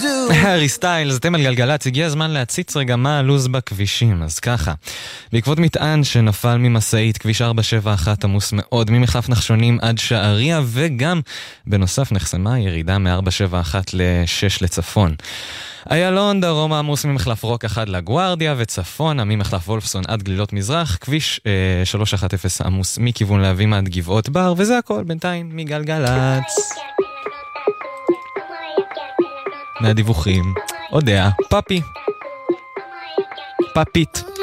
הארי סטיילס, אתם על גלגלץ, הגיע הזמן להציץ רגע מה הלוז בכבישים. אז ככה, בעקבות מטען שנפל ממסעית, כביש 471 עמוס מאוד ממחלף נחשונים עד שעריה, וגם בנוסף נחסמה ירידה מ-471 ל-6 לצפון. איילון דרום עמוס ממחלף רוק 1 לגוארדיה, וצפון ממחלף וולפסון עד גלילות מזרח, כביש 310 עמוס מכיוון להבים עד גבעות בר, וזה הכל בינתיים מגלגלץ. מהדיווחים, עוד דעה, פאפי, פאפית.